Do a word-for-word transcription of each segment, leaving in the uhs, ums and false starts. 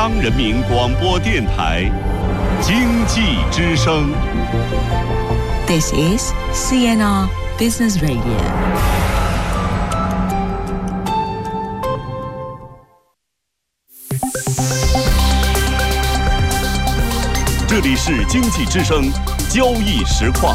央人民广播电台经济之声。 This is C N R Business Radio。 这里是经济之声交易实况。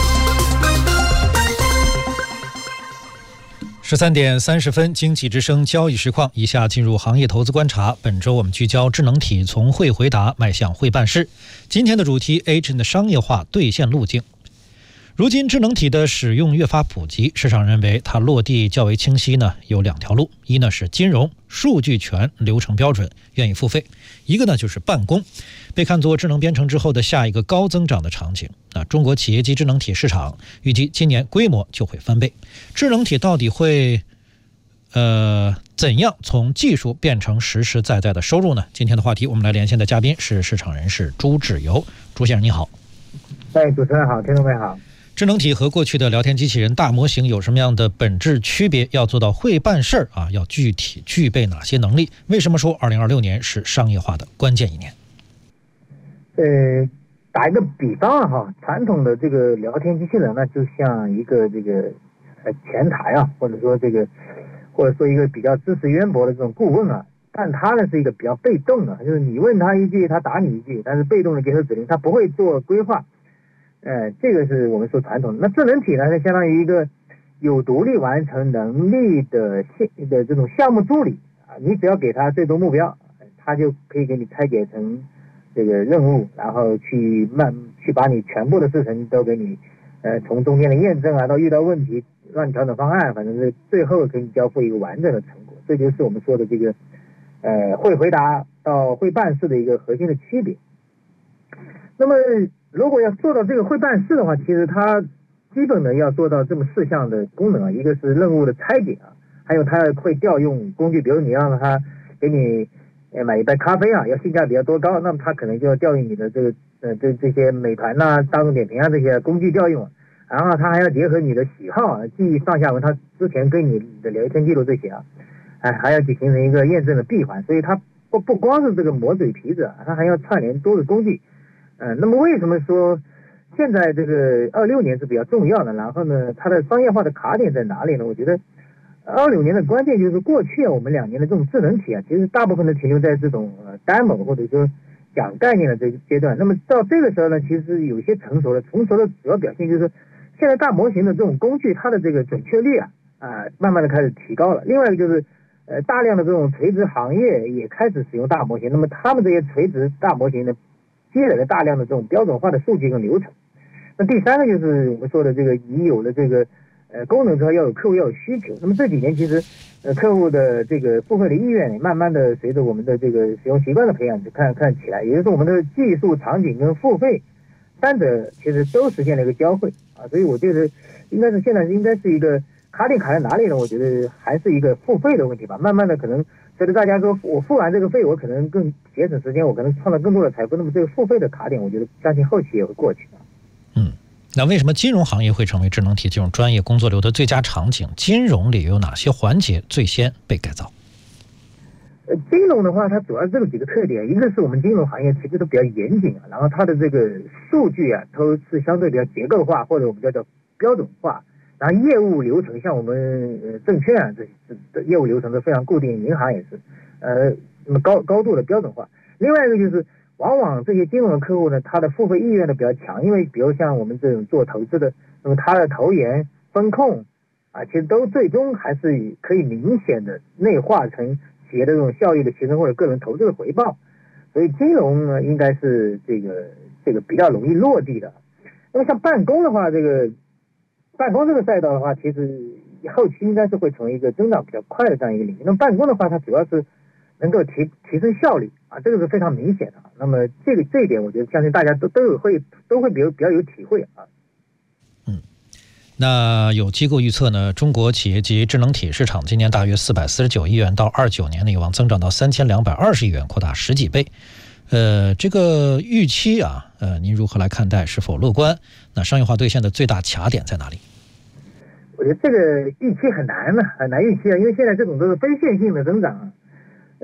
十三点三十分，经济之声交易实况，以下进入行业投资观察。本周我们聚焦智能体从会回答迈向会办事。今天的主题 Agent 商业化兑现路径。如今智能体的使用越发普及，市场认为它落地较为清晰呢，有两条路：一呢是金融、数据权流程标准，愿意付费；一个呢就是办公，被看作智能编程之后的下一个高增长的场景。那中国企业级智能体市场预计今年规模就会翻倍。智能体到底会呃怎样从技术变成实实在在的收入呢？今天的话题，我们来连线的嘉宾是市场人士朱志游。朱先生你好。 哎，主持人好，听众朋友好。 智能体和过去的聊天机器人大模型有什么样的本质区别？要做到会办事儿啊，要具体具备哪些能力？为什么说二零二六年是商业化的关键一年？ 呃，打一个比方哈，传统的这个聊天机器人呢，就像一个这个呃前台啊，或者说这个或者说一个比较知识渊博的这种顾问啊，但他呢是一个比较被动的，就是你问他一句，他答你一句，但是被动的接受指令，他不会做规划。呃，这个是我们说传统的。那智能体呢，是相当于一个有独立完成能力的项的这种项目助理啊，你只要给他最终目标，他就可以给你拆解成这个任务，然后去慢去把你全部的事情都给你，呃，从中间的验证啊，到遇到问题让你调整方案，反正是最后给你交付一个完整的成果。这就是我们说的这个呃会回答到会办事的一个核心的区别。那么如果要做到这个会办事的话，其实它基本的要做到这么四项的功能啊，一个是任务的拆解啊，还有它会调用工具，比如你让它给你呃买一杯咖啡啊，要性价比要多高，那么它可能就要调用你的这个呃这这些美团呐、大众点评啊这些工具调用，然后它还要结合你的喜好啊，记忆上下文，它之前跟你的聊天记录这些啊，哎还要形成一个验证的闭环，所以它不不光是这个磨嘴皮子啊，它还要串联多个工具。嗯、呃，那么为什么说现在这个二六年是比较重要的？然后呢，它的商业化的卡点在哪里呢？我觉得二六年的关键就是过去啊，我们两年的这种智能体啊，其实大部分都停留在这种呃 demo 或者说讲概念的这个阶段。那么到这个时候呢，其实有些成熟了，成熟的主要表现就是现在大模型的这种工具，它的这个准确率啊啊、呃，慢慢的开始提高了。另外一个就是呃大量的这种垂直行业也开始使用大模型，那么他们这些垂直大模型呢，积累了大量的这种标准化的数据跟流程。那第三个就是我们说的这个已有的这个呃功能之后要有客户要有需求。那么这几年其实呃客户的这个付费的意愿慢慢的随着我们的这个使用习惯的培养就看看起来，也就是我们的技术场景跟付费三者其实都实现了一个交汇啊。所以我觉得应该是现在应该是一个卡点卡在哪里呢？我觉得还是一个付费的问题吧。慢慢的可能随着大家说我付完这个费，我可能更节省时间，我可能创造更多的财富。那么这个付费的卡点，我觉得相信后期也会过去的。 嗯，那为什么金融行业会成为智能体这种专业工作流的最佳场景？金融里有哪些环节最先被改造？ 呃，金融的话，它主要这个几个特点，一个是我们金融行业其实都比较严谨啊，然后它的这个数据啊都是相对比较结构化，或者我们叫做标准化。然后业务流程，像我们呃证券啊这这业务流程都非常固定，银行也是，呃，那么高高度的标准化。另外一个就是，往往这些金融的客户呢，他的付费意愿呢比较强，因为比如像我们这种做投资的，那么他的投研、风控啊，其实都最终还是可以明显的内化成企业的这种效益的提升或者个人投资的回报。所以金融呢，应该是这个这个比较容易落地的。那么像办公的话，这个。办公这个赛道的话，其实后期应该是会成为一个增长比较快的这样一个领域。那么办公的话，它主要是能够提提升效率啊，这个是非常明显的。那么这个这一点，我觉得相信大家都都有会都会比较比较有体会啊。 嗯，那有机构预测呢，中国企业级智能体市场今年大约四百四十九亿元，到二九年呢有望增长到三千两百二十亿元，扩大十几倍。呃，这个预期啊，呃，您如何来看待？是否乐观？那商业化兑现的最大卡点在哪里？ 我觉得这个预期很难呢、啊，很难预期啊，因为现在这种都是非线性的增长啊。呃，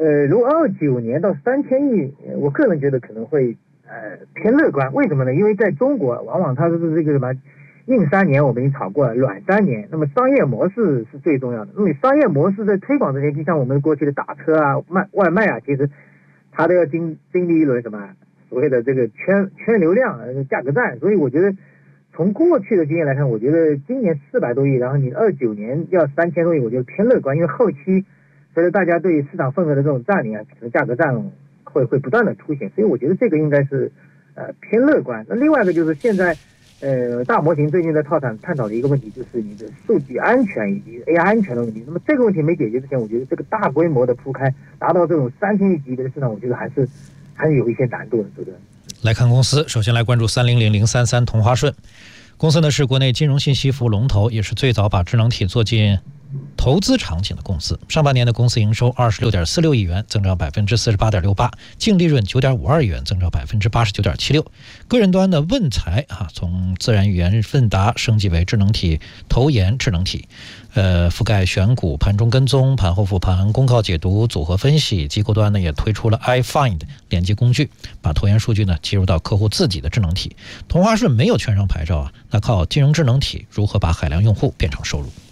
呃，如果二九年到三千亿，我个人觉得可能会呃偏乐观。为什么呢？因为在中国，往往它是这个什么硬三年，我们已经炒过了，软三年。那么商业模式是最重要的。那么商业模式在推广之前，就像我们过去的打车啊、卖外卖啊，其实它都要经经历一轮什么所谓的这个圈圈流量、价格战。所以我觉得从过去的经验来看，我觉得今年四百多亿，然后你二九年要三千多亿，我觉得偏乐观，因为后期随着大家对市场份额的这种占领啊，可能价格战会会不断的出现，所以我觉得这个应该是呃偏乐观。那另外一个就是现在呃大模型最近在探讨探讨的一个问题，就是你的数据安全以及 A I 安全的问题。那么这个问题没解决之前，我觉得这个大规模的铺开，达到这种三千亿级别的市场，我觉得还是还是有一些难度的，对不对？ 来看公司，首先来关注三零零零三三同花顺。公司呢是国内金融信息服务龙头，也是最早把智能体做进投资场景的公司。上半年的公司营收二十六点四六亿元，增长百分之四十八点六八，净利润九点五二亿元，增长百分之八十九点七六。个人端的问财啊，从自然语言问答升级为智能体投研智能体，呃，覆盖选股、盘中跟踪、盘后复盘、公告解读、组合分析。机构端呢也推出了 iFind 连接工具，把投研数据呢接入到客户自己的智能体。同花顺没有券商牌照啊，那靠金融智能体如何把海量用户变成收入？